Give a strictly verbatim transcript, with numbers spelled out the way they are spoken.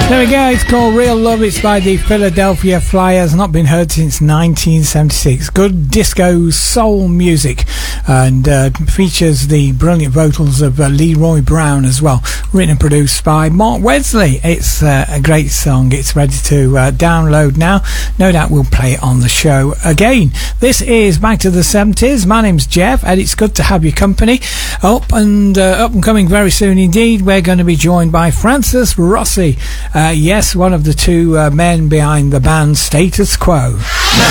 There we go, it's called Real Love. It's by the Philadelphia Flyers, not been heard since nineteen seventy-six. Good disco soul music, and uh, features the brilliant vocals of uh, Leroy Brown as well. Written and produced by Mark Wesley. It's uh, a great song. It's ready to uh, download now. No doubt we'll play it on the show again. This is Back to the seventies. My name's Jeff, and it's good to have your company. Up and uh, up and coming very soon indeed, we're going to be joined by Francis Rossi. Uh, yes, one of the two uh, men behind the band Status Quo.